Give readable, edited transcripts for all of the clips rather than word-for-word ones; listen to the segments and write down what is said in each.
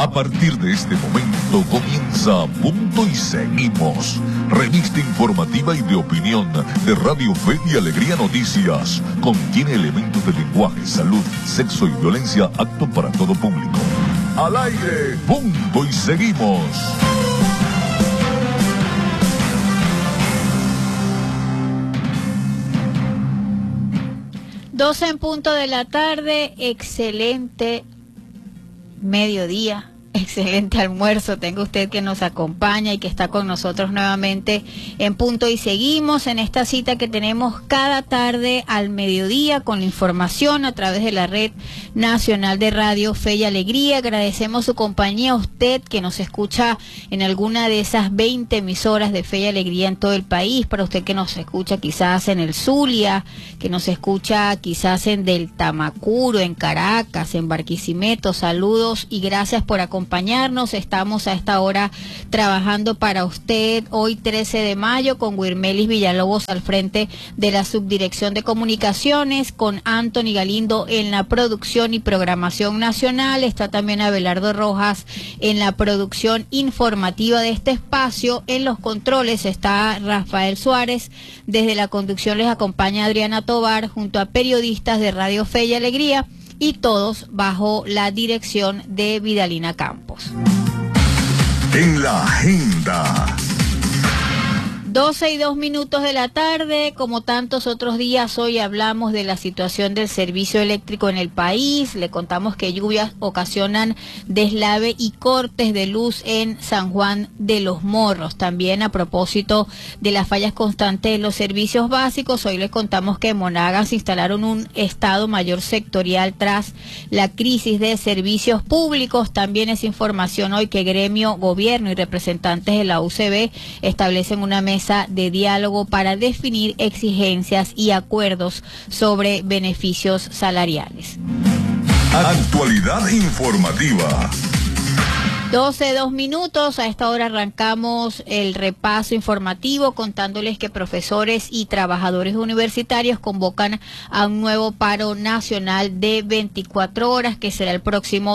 A partir de este momento comienza Punto y Seguimos, revista informativa y de opinión de Radio Fe y Alegría Noticias. Contiene elementos de lenguaje, salud, sexo y violencia apto para todo público. Al aire, Punto y Seguimos. 12 en punto de la tarde, excelente mediodía, excelente almuerzo. Tenga usted que nos acompaña y que está con nosotros nuevamente en Punto y Seguimos, en esta cita que tenemos cada tarde al mediodía con la información a través de la Red Nacional de Radio Fe y Alegría. Agradecemos su compañía a usted que nos escucha en alguna de esas 20 emisoras de Fe y Alegría en todo el país, para usted que nos escucha quizás en el Zulia, que nos escucha quizás en Del Tamacuro, en Caracas, en Barquisimeto. Saludos y gracias por acompañarnos. Estamos a esta hora trabajando para usted hoy 13 de mayo con Wirmelis Villalobos al frente de la Subdirección de Comunicaciones, con Anthony Galindo en la producción y programación nacional. Está también Abelardo Rojas en la producción informativa de este espacio. En los controles está Rafael Suárez. Desde la conducción les acompaña Adriana Tobar junto a periodistas de Radio Fe y Alegría, y todos bajo la dirección de Vidalina Campos. En la agenda. 12:02 de la tarde, como tantos otros días, hoy hablamos de la situación del servicio eléctrico en el país. Le contamos que lluvias ocasionan deslave y cortes de luz en San Juan de los Morros. También a propósito de las fallas constantes de los servicios básicos, hoy les contamos que en Monagas instalaron un Estado Mayor sectorial tras la crisis de servicios públicos. También es información hoy que gremio, gobierno y representantes de la UCB establecen una mesa de diálogo para definir exigencias y acuerdos sobre beneficios salariales. Actualidad informativa. 12:02. A esta hora arrancamos el repaso informativo contándoles que profesores y trabajadores universitarios convocan a un nuevo paro nacional de 24 horas que será el próximo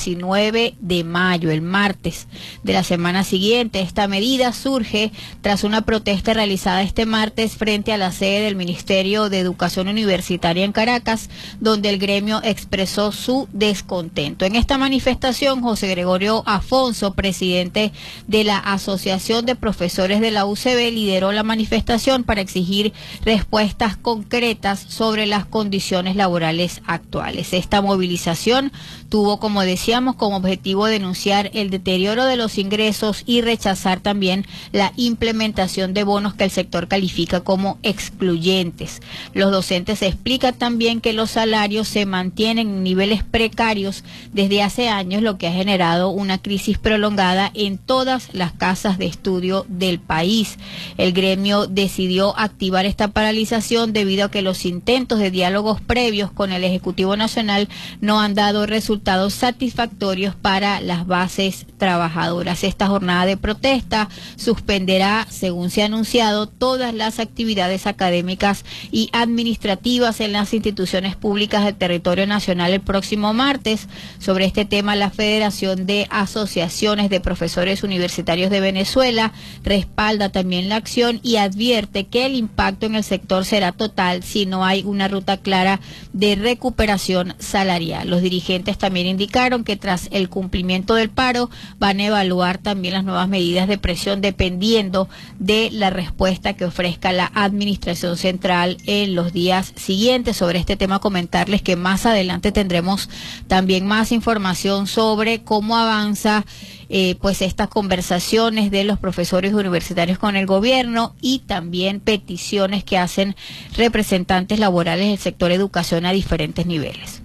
19 de mayo, el martes de la semana siguiente. Esta medida surge tras una protesta realizada este martes frente a la sede del Ministerio de Educación Universitaria en Caracas, donde el gremio expresó su descontento. En esta manifestación, José Gregorio Afonso, presidente de la Asociación de Profesores de la UCB, lideró la manifestación para exigir respuestas concretas sobre las condiciones laborales actuales. Esta movilización tuvo, como decíamos, como objetivo denunciar el deterioro de los ingresos y rechazar también la implementación de bonos que el sector califica como excluyentes. Los docentes explican también que los salarios se mantienen en niveles precarios desde hace años, lo que ha generado una crisis prolongada en todas las casas de estudio del país. El gremio decidió activar esta paralización debido a que los intentos de diálogos previos con el Ejecutivo Nacional no han dado resultados satisfactorios para las bases trabajadoras. Esta jornada de protesta suspenderá, según se ha anunciado, todas las actividades académicas y administrativas en las instituciones públicas del territorio nacional el próximo martes. Sobre este tema, la Federación de Asociaciones de Profesores Universitarios de Venezuela respalda también la acción y advierte que el impacto en el sector será total si no hay una ruta clara de recuperación salarial. Los dirigentes también indicaron que tras el cumplimiento del paro van a evaluar también las nuevas medidas de presión dependiendo de la respuesta que ofrezca la Administración Central en los días siguientes. Sobre este tema, comentarles que más adelante tendremos también más información sobre cómo avanza pues estas conversaciones de los profesores universitarios con el gobierno y también peticiones que hacen representantes laborales del sector educación a diferentes niveles.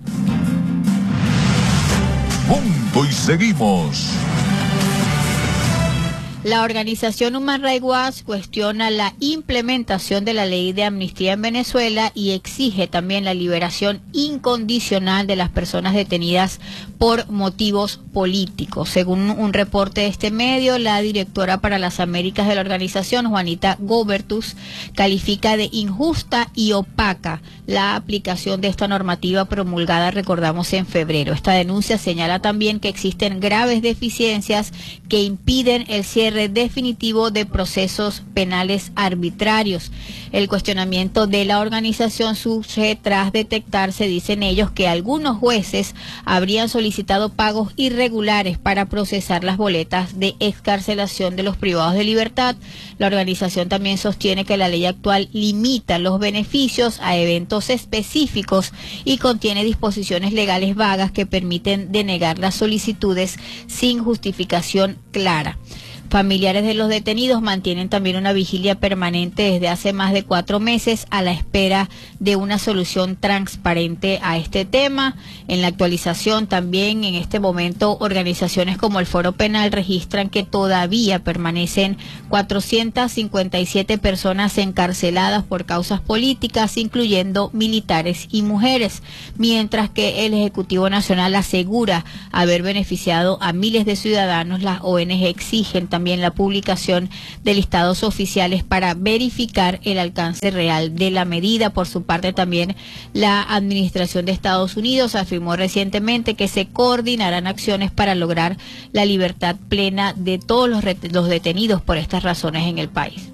Punto y Seguimos. La organización Human Rights Watch cuestiona la implementación de la ley de amnistía en Venezuela y exige también la liberación incondicional de las personas detenidas por motivos políticos. Según un reporte de este medio, la directora para las Américas de la organización, Juanita Gobertus, califica de injusta y opaca la aplicación de esta normativa promulgada, recordamos, en febrero. Esta denuncia señala también que existen graves deficiencias que impiden el cierre definitivo de procesos penales arbitrarios. El cuestionamiento de la organización surge tras detectarse, dicen ellos, que algunos jueces habrían solicitado pagos irregulares para procesar las boletas de excarcelación de los privados de libertad. La organización también sostiene que la ley actual limita los beneficios a eventos específicos y contiene disposiciones legales vagas que permiten denegar las solicitudes sin justificación clara. Familiares de los detenidos mantienen también una vigilia permanente desde hace más de 4 meses a la espera de una solución transparente a este tema. En la actualización también, en este momento, organizaciones como el Foro Penal registran que todavía permanecen 457 personas encarceladas por causas políticas, incluyendo militares y mujeres, mientras que el Ejecutivo Nacional asegura haber beneficiado a miles de ciudadanos. Las ONG exigen también la publicación de listados oficiales para verificar el alcance real de la medida. Por su parte, también la Administración de Estados Unidos afirmó recientemente que se coordinarán acciones para lograr la libertad plena de todos los detenidos por estas razones en el país.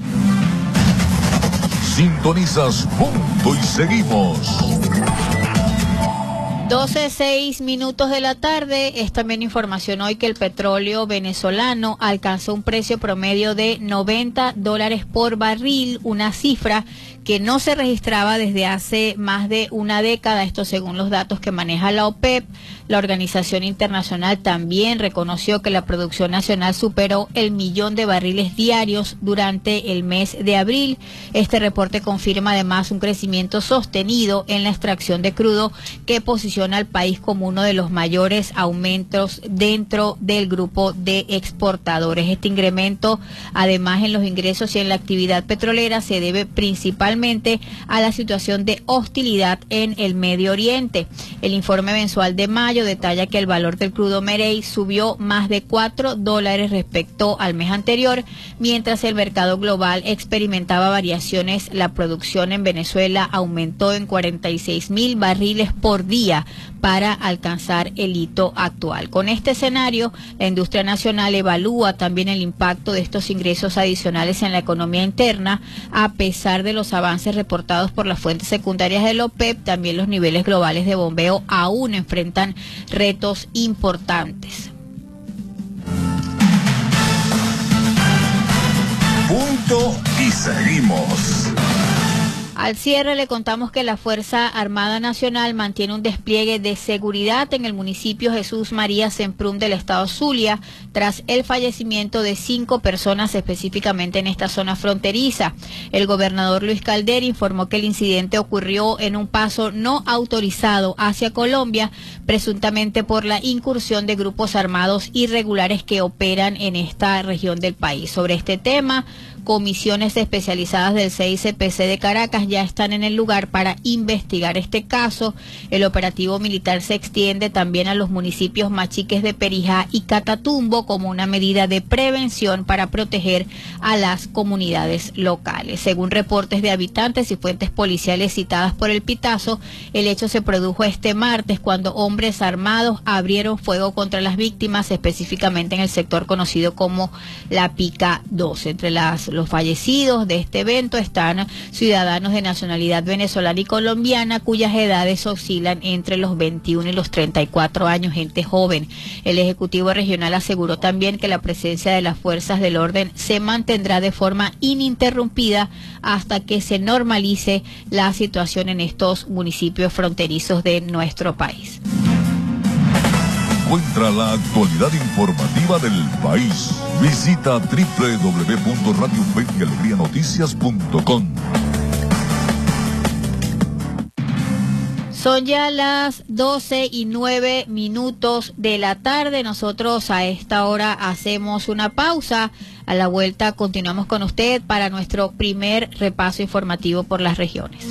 Sintonizas Punto y seguimos. 12:06 de la tarde. Es también información hoy que el petróleo venezolano alcanzó un precio promedio de $90 por barril, una cifra que no se registraba desde hace más de una década, esto según los datos que maneja la OPEP. La organización internacional también reconoció que la producción nacional superó el 1.000.000 de barriles diarios durante el mes de abril. Este reporte confirma además un crecimiento sostenido en la extracción de crudo que posiciona al país como uno de los mayores aumentos dentro del grupo de exportadores. Este incremento, además, en los ingresos y en la actividad petrolera se debe principalmente a la situación de hostilidad en el Medio Oriente. El informe mensual de mayo detalla que el valor del crudo Merey subió más de $4 respecto al mes anterior, mientras el mercado global experimentaba variaciones. La producción en Venezuela aumentó en 46.000 barriles por día para alcanzar el hito actual. Con este escenario, la industria nacional evalúa también el impacto de estos ingresos adicionales en la economía interna. A pesar de los avances reportados por las fuentes secundarias de la OPEP, también los niveles globales de bombeo aún enfrentan retos importantes. Punto y seguimos. Al cierre le contamos que la Fuerza Armada Nacional mantiene un despliegue de seguridad en el municipio Jesús María Semprún del estado Zulia tras el fallecimiento de 5 personas específicamente en esta zona fronteriza. El gobernador Luis Caldera informó que el incidente ocurrió en un paso no autorizado hacia Colombia, presuntamente por la incursión de grupos armados irregulares que operan en esta región del país. Sobre este tema, comisiones especializadas del CICPC de Caracas ya están en el lugar para investigar este caso. El operativo militar se extiende también a los municipios Machiques de Perijá y Catatumbo como una medida de prevención para proteger a las comunidades locales. Según reportes de habitantes y fuentes policiales citadas por el Pitazo, el hecho se produjo este martes cuando hombres armados abrieron fuego contra las víctimas, específicamente en el sector conocido como La Pica 2. Entre los fallecidos de este evento están ciudadanos de nacionalidad venezolana y colombiana cuyas edades oscilan entre los 21 y los 34 años, gente joven. El Ejecutivo Regional aseguró también que la presencia de las fuerzas del orden se mantendrá de forma ininterrumpida hasta que se normalice la situación en estos municipios fronterizos de nuestro país. Encuentra la actualidad informativa del país. Visita www.radiofedialegrianoticias.com. Son ya las 12:09 de la tarde. Nosotros a esta hora hacemos una pausa. A la vuelta continuamos con usted para nuestro primer repaso informativo por las regiones.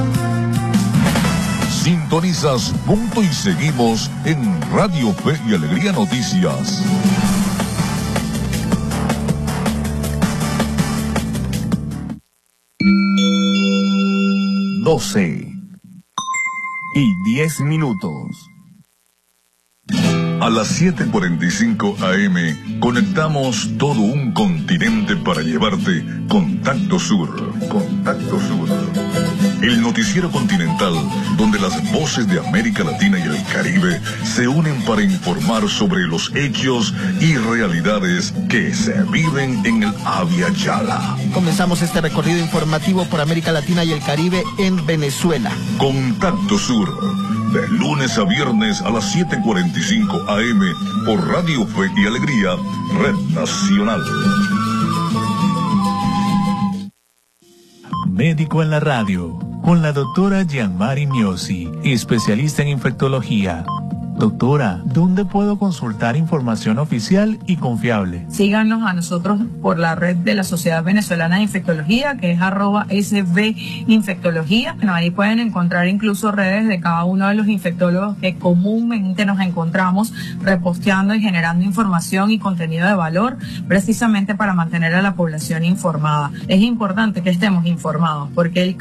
Sintonizas Punto y Seguimos en Radio Fe y Alegría Noticias. Doce y 10 minutos. A las 7:45 AM conectamos todo un continente para llevarte Contacto Sur. Contacto Sur. El noticiero continental donde las voces de América Latina y el Caribe se unen para informar sobre los hechos y realidades que se viven en el Abya Yala. Comenzamos este recorrido informativo por América Latina y el Caribe en Venezuela. Contacto Sur, de lunes a viernes a las 7:45 AM por Radio Fe y Alegría, Red Nacional. Médico en la radio, con la doctora Gianmari Miosi, especialista en infectología. Doctora, ¿dónde puedo consultar información oficial y confiable? Síganos a nosotros por la red de la Sociedad Venezolana de Infectología, que es @SVinfectología. Bueno, ahí pueden encontrar incluso redes de cada uno de los infectólogos que comúnmente nos encontramos reposteando y generando información y contenido de valor, precisamente para mantener a la población informada. Es importante que estemos informados, porque el